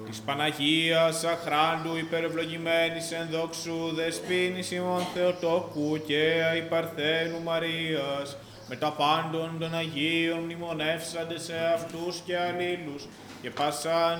της Παναγίας Αχράντου υπερευλογημένης εν δόξου δεσποίνης ημών Θεοτόκου και αϊπαρθένου Μαρίας, με τα πάντων των Αγίων μνημονεύσαντες σε αυτούς και αλλήλους, και πάσαν